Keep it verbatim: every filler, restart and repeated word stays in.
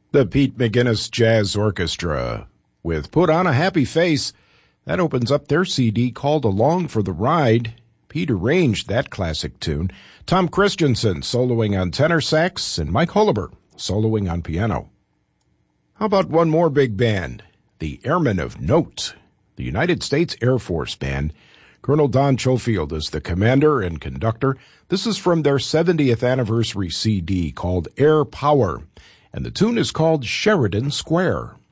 The Pete McGinnis Jazz Orchestra with Put on a Happy Face. That opens up their C D called Along for the Ride. Pete arranged that classic tune. Tom Christensen soloing on tenor sax and Mike Holliber soloing on piano. How about one more big band? The Airmen of Note, the United States Air Force Band. Colonel Don Schofield is the commander and conductor. This is from their seventieth anniversary C D called Air Power, and the tune is called Sheridan Square.